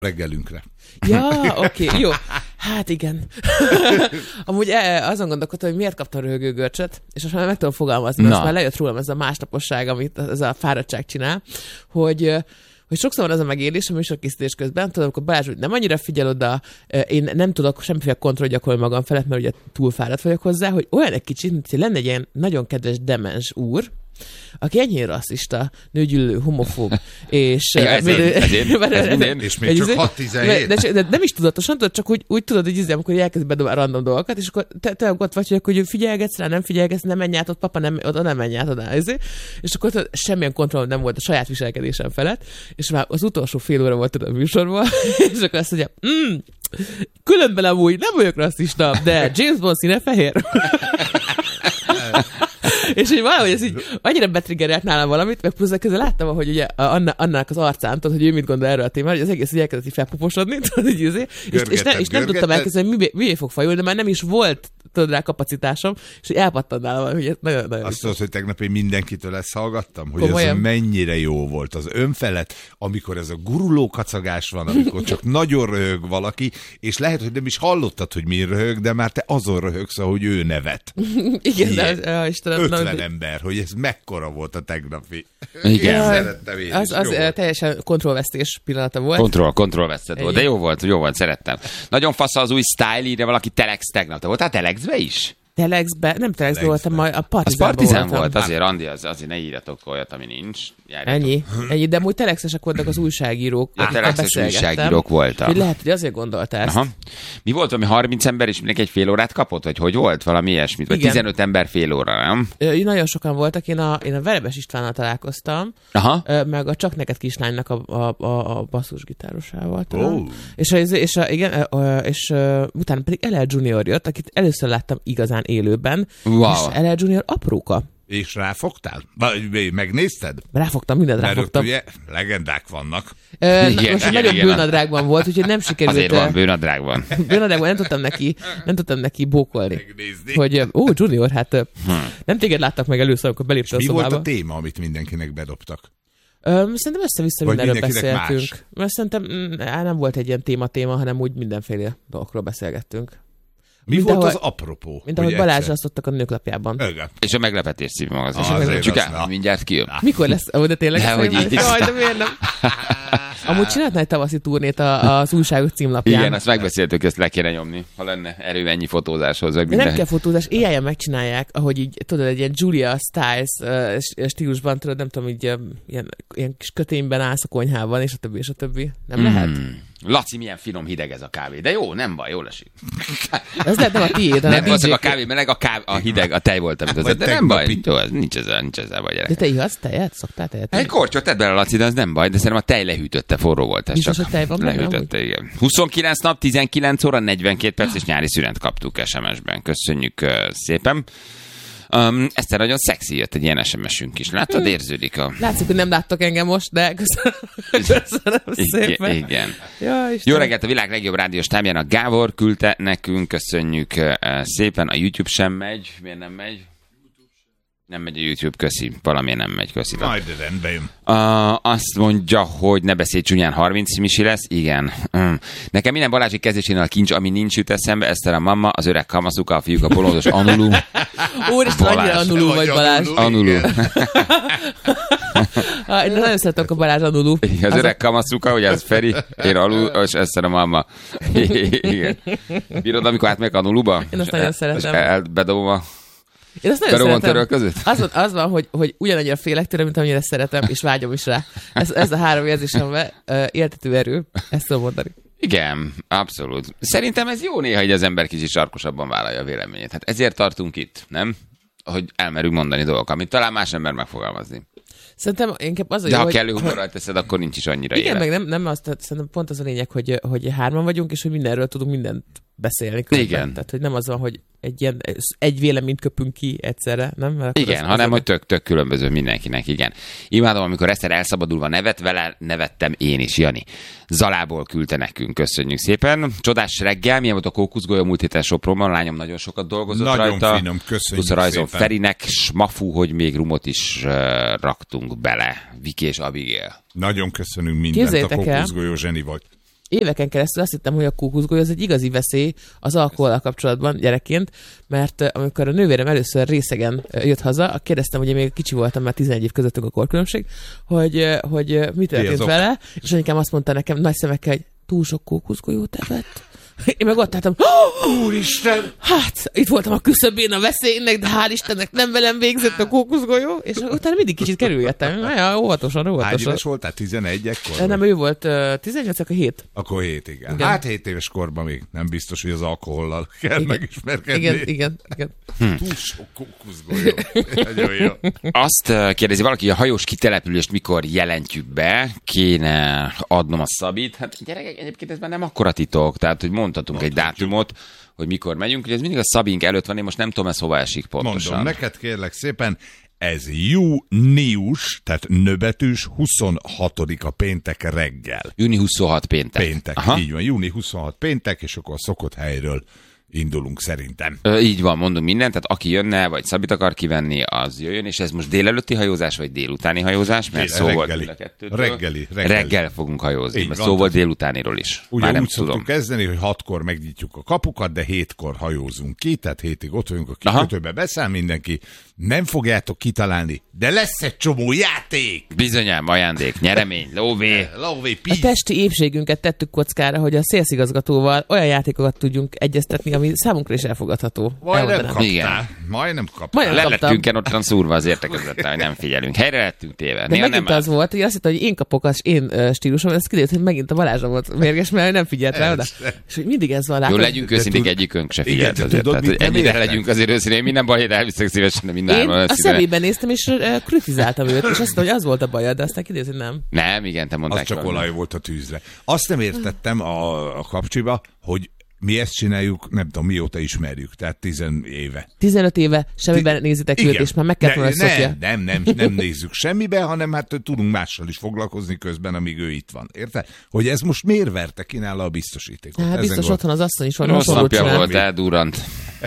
reggelünkre. Ja, oké, jó. Hát igen. Amúgy azon gondolkodtam, hogy miért kaptam röhögőgörcsöt, és most már meg tudom fogalmazni, most már lejött rólam ez a másnaposság, amit ez a fáradtság csinál, hogy sokszor van az a megélés a műsorkészítés közben, tudom, amikor Balázs úgy nem annyira figyel oda, én nem tudok semmiféle kontroll gyakorolni magam felett, mert ugye túl fáradt vagyok hozzá, hogy olyan egy kicsit, mint hogy lenne egy ilyen nagyon kedves demens úr, aki ennyire rasszista, nőgyűlölő, homofób, és... És még csak 6-17. De nem is tudatosan, tudod, csak úgy tudod, hogy amikor elkezd bedobálni random dolgokat, és akkor te ott vagy, hogy figyelgetsz rá, nem figyelgetsz, nem menj át ott, papa, oda nem menj át oda. És akkor tudod, semmilyen kontroll nem volt a saját viselkedésem felett, és már az utolsó fél óra volt a műsorban, és akkor azt mondja, különben amúgy nem vagyok rasszista, de James Bond színe fehér. És hogy valahogy ez így annyira betriggerelt nálam valamit, meg plusz közben láttam, hogy ugye annak az arcán, tudod, hogy ő mit gondol erről a témáról, hogy az egész így elkezdett így felpuposodni, tudod, és nem tudtam elkezdeni, hogy mivé fog fajulni, de már nem is volt, tudod, rá kapacitásom, és hogy elpattant nálam, hogy ez nagyon azt tudod, hogy tegnap én mindenkitől ezt hallgattam, hogy komolyan? Ez mennyire jó volt az önfelett, amikor ez a guruló kacagás van, amikor csak nagyon röhög valaki, és lehet, hogy nem is hallottad, hogy mi röhög, de már te azon röhögsz, ahogy ő nevet. Igen, de Istenem, 50 ember, hogy ez mekkora volt a tegnapi. Igen. Szerettem én az teljesen kontrollvesztés pillanata volt. Kontrollvesztett volt, de jó volt, szerettem. Nagyon fasz az új style, írja valaki Telex tegnap. Te voltál Telexbe is? Telexbe, nem Telexbe voltam, majd a Partizánban az Partizán voltam. volt, azért Andi, azért ne írjatok olyat, ami nincs. Ennyi, de amúgy telexesek voltak az újságírók. Telexes újságírók voltak. Hogy lehet, hogy azért gondolta ezt. Aha. Mi volt, ami 30 ember is mindenki egy fél órát kapott? Vagy hogy volt? Valami ilyesmit? Vagy 15 ember fél óra, nem? Nagyon sokan voltak. Én a Verebes Istvánnal találkoztam, meg a Csak neked kislánynak a basszusgitárosával. És utána pedig LL Junior jött, akit először láttam igazán élőben. Wow. És LL Junior apróka. És ráfogtál? Megnézted? Ráfogtam, mindent ráfogtam. Mert ugye legendák vannak. Most nagyon bőnadrágban volt, úgyhogy nem sikerült. Azért van bőnadrágban. Bőnadrágban nem tudtam neki bókolni. Megnézni. Hogy, Junior, hát nem téged láttak meg először, amikor beléptél a szobába. Mi volt a téma, amit mindenkinek bedobtak? Szerintem össze-vissza mindenről beszéltünk. Más? Mert szerintem nem volt egy ilyen téma, hanem úgy mindenféle dolgokról beszélgettünk. Mi mint volt ahogy, az apropó? Mint ahogy Balázs azt adtak a Nőklapjában. És a Meglepetés című magazin. Azért mindjárt kijön. Mikor lesz? De tényleg? Dehogy így. Jaj, de miért nem? Amúgy csináltna egy tavaszi turnét az újságok címlapján. Igen, azt megbeszéltük, ezt le kéne nyomni, ha lenne erő ennyi fotózáshoz. De nem kell fotózás, éjjel megcsinálják, ahogy így, tudod, egy ilyen Julia Stiles stílusban, tudod, nem tudom, így ilyen kis kötényben állsz a konyhában, és a többi. Nem lehet? Laci, milyen finom hideg ez a kávé. De jó, nem baj, jól esik. Ez lehet nem a tiéd. Nem volt a kávé meleg, a hideg, a tej volt, amit az. De nem baj. Jó, nincs ezzel baj, gyerek. De te ihatsz tejet? Szoktál tejet? Egy kortyot tedd bele, Laci, de az nem baj, de szerintem a tej lehűtötte, forró volt ez. Biztos, hogy tej van benne, lehűtötte, igen. 29 nap, 19 óra, 42 perc és nyári szünet kaptuk SMS-ben. Köszönjük szépen. Eszter, nagyon szexi jött egy ilyen SMS-ünk is. Látod, érződik a... Látszik, hogy nem láttok engem most, de köszönöm szépen. Igen. Ja, jó reggelt, a világ legjobb rádiós tábjának Gábor küldte nekünk, köszönjük szépen. A YouTube sem megy. Miért nem megy? Nem megy a YouTube, köszi. Valamiért nem megy, köszi. Majd rendbe jön. Azt mondja, hogy ne beszélj csúnyán, 30 misi lesz. Igen. Nekem minden Balázsi kezdésénél a kincs, ami nincs jut eszembe, Eszter a mamma, az öreg Kamaszuka, a fiúk a bolondos Anulu. Úristen, annyira Anulu vagy, Balázs. Anulu. De nagyon szeretem a Balázs Anulu. Az öreg Kamaszuka, ugye az Feri, én Alul, és Eszter a mamma. Igen. Bírod, amikor átmegyek Anuluba? Én azt nagyon szeretem. Bedobom a... Én azt nagyon szeretem. Között? Az van, hogy ugyanannyira félek tőle, mint amennyire szeretem, és vágyom is rá. Ez a három érzésemben éltető erő, ezt tudom mondani. Igen, abszolút. Szerintem ez jó néha, hogy az ember kicsit sarkosabban vállalja a véleményét. Hát ezért tartunk itt, nem? Hogy elmerünk mondani dolgokat, amit talán más ember megfogalmazni. Szerintem inkább az a de jó, ha kellő humorral teszed, akkor nincs is annyira igen, élet. meg nem azt, szerintem pont az a lényeg, hogy hárman vagyunk, és hogy mindenről tudunk mindent beszélni. Igen. Tehát, hogy nem az van, hogy egy véleményt köpünk ki egyszerre, nem? Mert igen, hanem hogy tök különböző mindenkinek, igen. Imádom, amikor Eszter elszabadulva nevet, vele nevettem én is, Jani. Zalából küldte nekünk, köszönjük szépen. Csodás reggel, milyen volt a kókuszgolya múlt héten Sopronban, a lányom nagyon sokat dolgozott nagyon rajta. Nagyon finom, köszönjük szépen. Rajzom Ferinek, smafú, hogy még rumot is raktunk bele. Viki és Abigail. Nagyon köszönünk mindent, a kókuszgolyó zseni volt. éveken keresztül azt hittem, hogy a kókuszgolyó az egy igazi veszély az alkohollal kapcsolatban gyerekként, mert amikor a nővérem először részegen jött haza, kérdeztem, ugye még kicsi voltam, már 11 év közöttünk a korkülönbség, hogy mi történt vele, és anyukám azt mondta nekem nagy szemekkel, hogy túl sok kókuszgolyót evett. Én meg ott álltam, Úristen! Hát, itt voltam a küszöbén a veszélynek, de hál' Istennek nem velem végzett a kókuszgolyó, és utána mindig kicsit kerülgettem. Óvatosan. Hány éves voltál? 11 ekkor? Nem, ő volt 18, akkor 7. Akkor 7, igen. Hát 7 éves korban még nem biztos, hogy az alkohollal kell megismerkedni. Igen. Túl sok kókuszgolyó. Nagyon jó. Azt kérdezi valaki, hogy a hajós kitelepülést mikor jelentjük be, kéne adnom a Szabit. Hát gyerekek, egyébként ez már nem akkora titok, tehát hogy mondhatunk egy dátumot, hogy mikor megyünk, hogy ez mindig a Szabink előtt van, én most nem tudom, ez hova esik pontosan. Mondom, neked kérlek szépen, ez június, tehát nőbetűs 26-a péntek reggel. Júni 26 péntek. Péntek, aha. Így van, júni 26 péntek, és akkor a szokott helyről indulunk szerintem. Így van, mondunk mindent, tehát aki jönne, vagy Szabit akar kivenni, az jöjjön, és ez most délelőtti hajózás, vagy délutáni hajózás, mert szó reggeli. Volt a kettőtől. Reggeli. Reggel fogunk hajózni, mert szó volt délutániról is. Ugye már nem úgy tudom. szoktuk kezdeni, hogy 6-kor megnyitjuk a kapukat, de 7-kor hajózunk ki, tehát 7-ig ott vagyunk, a kikötőbe beszáll mindenki. Nem fogjátok kitalálni, de lesz egy csomó játék! Bizonyám, ajándék, nyeremény, lóvé. A testi épségünket tettük kockára, hogy a szélszigazgatóval olyan játékokat tudjunk egyeztetni, ami számunkra is elfogadható. Majdnem kaptál. Le lettünk ottan szúrva az értekezlettel, hogy nem figyelünk. Helyre lettünk téve. De megint az volt, hogy azt hitt, hogy én kapok az én stílusom, ez kiderült, hogy megint a Balázsa volt mérges, mert nem figyelt rá oda. És hogy mindig ez van. Jó, legyünk őszinték, egyikünk se figyelt azért. Tehát, ennyire legyünk azért őszintén, minden bajét elviszek szívesen, de minden. Én a szemében néztem, és kritizáltam őt, és azt mondta, hogy az volt a baja, de aztán kiderült, hogy nem. Nem, igen, te mondták. Az csak olaj volt a tűzre. Azt nem értettem a kapcsiba, hogy mi ezt csináljuk, nem tudom, mióta ismerjük, tehát 10 éve. 15 éve semmiben nézitek őt, és már meg kellett volna szokja. Nem nézzük semmibe, hanem hát tudunk mással is foglalkozni közben, amíg ő itt van. Érted? Hogy ez most miért verte ki nála a biztosítékot? Hát biztos otthon az asszony is van. Rossz napja volt, eldurrant.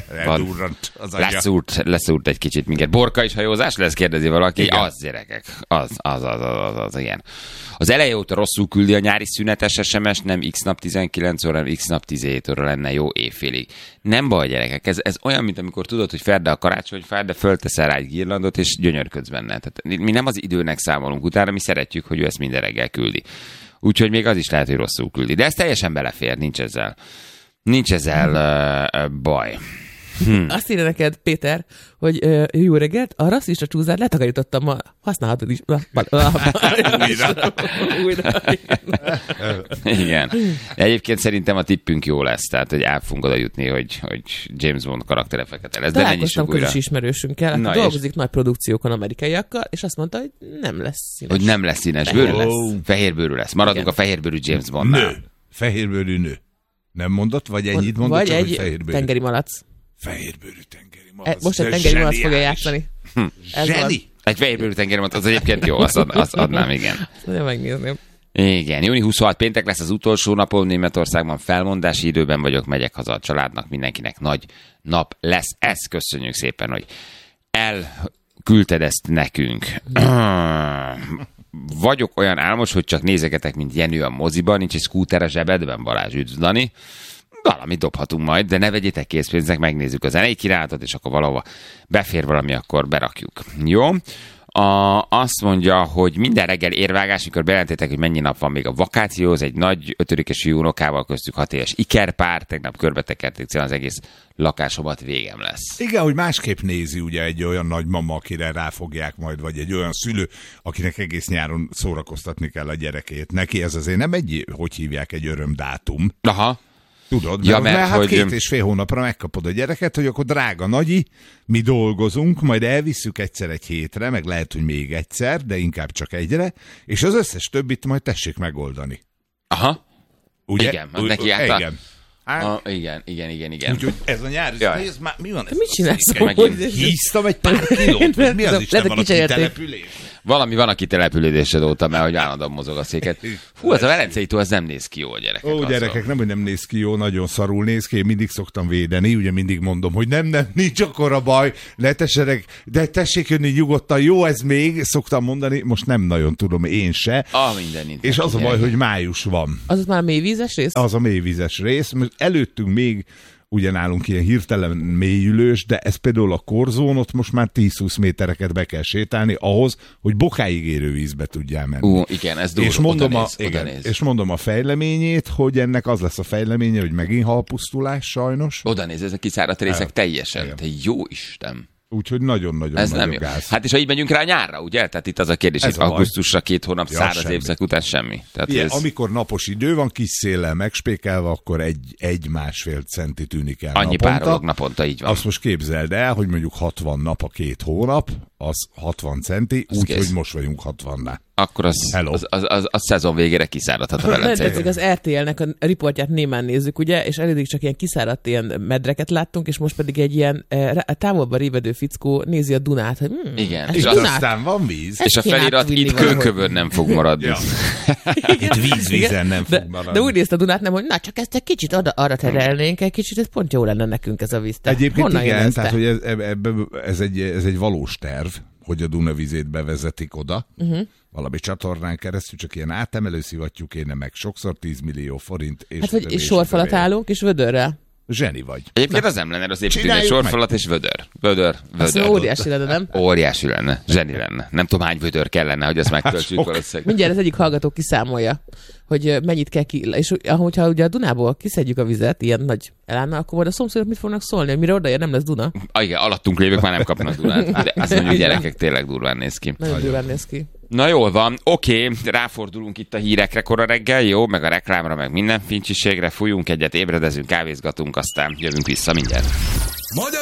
Eldurrant. Leszúrt egy kicsit minket. Borka is hajózás lesz, kérdezi valaki. Igen. Az, gyerekek. Az, igen. Az eleje óta rosszul küldi a nyári szünetes SMS, nem X nap 19 óra, hanem X nap 17 óra lenne jó évfélig. Nem baj, gyerekek, ez olyan, mint amikor tudod, hogy ferde a karácsonyfár, de fölteszel rá egy girlandot, és gyönyörködsz benne. Tehát mi nem az időnek számolunk utána, mi szeretjük, hogy ő ezt minden reggel küldi. Úgyhogy még az is lehet, hogy rosszul küldi. De ez teljesen belefér, nincs ezzel baj. Azt írja neked, Péter, hogy jó reggelt, a rasszista csúzát letakarítottam, ma használhatod is. Újra. Igen. Egyébként szerintem a tippünk jó lesz, tehát hogy el fogunk oda jutni, hogy James Bond karaktere fekete lesz. Találkoztam közös ismerősünkkel, aki dolgozik nagy produkciókon amerikaiakkal, és azt mondta, hogy nem lesz színes. Hogy nem lesz színes bőrű lesz. Fehérbőrű lesz. Maradunk a fehérbőrű James Bondnál. Nő. Fehérbőrű nő. Nem mondott? Vagy ennyit mondott? Vagy egy tengeri malac. Fehérbőrű tengeri malac. Most egy tengeri malac fogja játszani. Zseni! Egy fehérbőrű tengeri malac, az egyébként jó, azt adnám, igen. Nagyon megnézném. Igen, júni 26 péntek lesz az utolsó napom Németországban, felmondási időben vagyok, megyek haza a családnak, mindenkinek nagy nap lesz. Ezt köszönjük szépen, hogy elküldted ezt nekünk. Vagyok olyan álmos, hogy csak nézegetek, mint Jenő a moziban, nincs egy szkúter a zsebedben, Balázs, üdv Dani. Valamit dobhatunk majd, de ne vegyétek készpénznek, megnézzük a zenei kínálatot, és akkor valahova befér valami, akkor berakjuk. Jó? Azt mondja, hogy minden reggel érvágás, mikor bejelentettek, hogy mennyi nap van még a vakációhoz, egy nagy 5-es unokával köztük 6 éves ikerpár, tegnap körbetekerték, az egész lakásomat végem lesz. Igen, hogy másképp nézi ugye egy olyan nagymama, akire ráfogják majd, vagy egy olyan szülő, akinek egész nyáron szórakoztatni kell a gyerekét. Neki ez azért nem egy, hogy hívják, egy örömdátum. Aha. Tudod, mert hát 2,5 hónapra megkapod a gyereket, hogy akkor drága nagyi, mi dolgozunk, majd elvisszük egyszer egy hétre, meg lehet, hogy még egyszer, de inkább csak egyre, és az összes többit majd tessék megoldani. Aha. Ugye? Igen, neki Igen. Úgyhogy ez a nyár, ez már mi van? Mit csinálsz? Híztam egy pár kilót, mi az Isten van a kitelepülés? Valami van a kitelepülésed óta, mert hogy állandóan mozog a széket. Hú, ez a Velencei tó, ez nem néz ki jó a gyerekek. Ó, gyerekek, nem, hogy nem néz ki jó, nagyon szarul néz ki, én mindig szoktam védeni, ugye mindig mondom, hogy nem, nincs akkora baj, ne tessenek, de tessék jönni nyugodtan, jó ez még, szoktam mondani, most nem nagyon tudom, én se. Minden. És az a baj, hogy május van. Az már a mélyvízes rész? Az a mélyvízes rész, mert előttünk még ugye nálunk ilyen hirtelen mélyülős, de ez például a korzónot most már 10-20 métereket be kell sétálni ahhoz, hogy bokáig érő vízbe tudjál menni. Igen, ez durva, és mondom a fejleményét, hogy ennek az lesz a fejleménye, hogy megint halpusztulás sajnos. Oda néz, ez a kiszáradt részek teljesen. Te jó Isten! Úgyhogy nagyon-nagyon ez nem jó. Gáz. Hát és ha így megyünk rá nyárra, ugye? Tehát itt az a kérdés, hogy augusztusra 2 hónap száraz évszak után semmi. Tehát igen, amikor napos idő van, kis széllel megspékelve, akkor 1-1,5 centi tűnik el annyi naponta. párolog naponta, így van. Azt most képzeld el, hogy mondjuk 60 nap a 2 hónap, az 60 centi, úgyhogy most vagyunk 60-nál. Akkor az szezon végére kiszáradhat a Velencei. Nem, az RTL-nek a riportját némán nézzük, ugye, és eddig csak ilyen kiszáradt ilyen medreket láttunk, és most pedig egy ilyen távolba révedő fickó nézi a Dunát, hogy igen. És aztán van víz. És a felirat itt kőkövön nem fog maradni. Ja. Itt vízen nem fog maradni. De úgy nézte a Dunát, nem, hogy na, csak ezt egy kicsit arra terelnénk, egy kicsit, ez pont jó lenne nekünk ez a víz. Egyébként igen, tehát hogy ez egy valós terv, hogy a Duna vizét bevezetik oda, valami csatornán keresztül, csak ilyen átemelő szivattyú kéne meg sokszor 10 millió forint. És hát, hogy sorfalat állunk, és vödörrel. Zseni vagy. Egyébként az nem lenne, az építünk egy sorfalat és vödör. Az óriási lenne, nem? Óriási lenne, zseni lenne. Nem tudom, hány vödör kellene, hogy ezt megtöltsük valószínűleg. Mindjárt az egyik hallgató kiszámolja, hogy mennyit kell ki, és hogyha ugye a Dunából kiszedjük a vizet, ilyen nagy elánnal, akkor majd a szomszédok mit fognak szólni, hogy mire odaér, nem lesz Duna. Igen, alattunk lévők már nem kapnak Dunát, de azt mondjuk gyerekek tényleg durván néz ki. Nagyon durván néz ki. Na jól van, oké, ráfordulunk itt a hírekre kora reggel, jó, meg a reklámra, meg minden fincsiségre, fújunk egyet, ébredezünk, kávézgatunk, aztán jövünk vissza mindjárt.